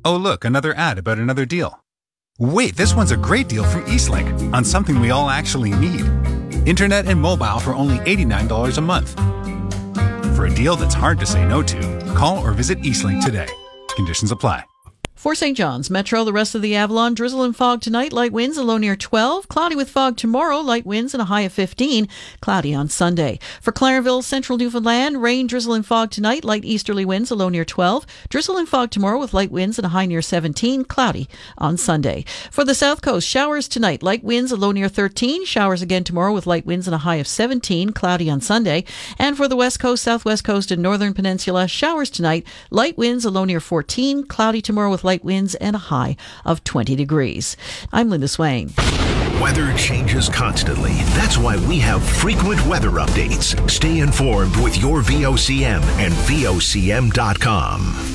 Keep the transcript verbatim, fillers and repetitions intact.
Oh look, another ad about another deal. Wait, this one's a great deal from Eastlink on something we all actually need. Internet and mobile for only eighty-nine dollars a month. For a deal that's hard to say no to, call or visit Eastlink today. Conditions apply. For Saint John's Metro, the rest of the Avalon, drizzle and fog tonight, light winds, a low near twelve. Cloudy with fog tomorrow, light winds and a high of fifteen. Cloudy on Sunday. For Clarenville, Central Newfoundland, rain, drizzle and fog tonight, light easterly winds, a low near twelve. Drizzle and fog tomorrow with light winds and a high near seventeen. Cloudy on Sunday. For the South Coast, showers tonight, light winds, a low near thirteen. Showers again tomorrow with light winds and a high of seventeen. Cloudy on Sunday. And for the West Coast, Southwest Coast and Northern Peninsula, showers tonight, light winds, a low near fourteen. Cloudy tomorrow with light winds and a high of twenty degrees. I'm Linda Swain. Weather changes constantly. That's why we have frequent weather updates. Stay informed with your V O C M and V O C M dot com.